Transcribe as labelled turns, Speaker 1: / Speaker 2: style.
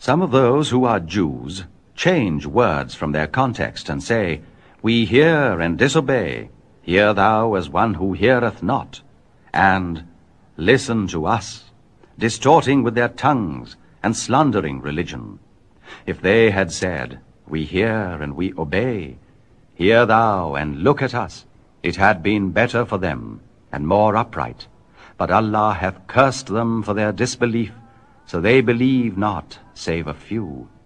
Speaker 1: Some of those who are Jews change words from their context and say, "We hear and disobey. Hear thou as one who heareth not," and "Listen to us," distorting with their tongues and slandering religion. If they had said, "We hear and we obey. Hear thou and look at us," it had been better for them and more upright. But Allah hath cursed them for their disbelief, so they believe not, save a few.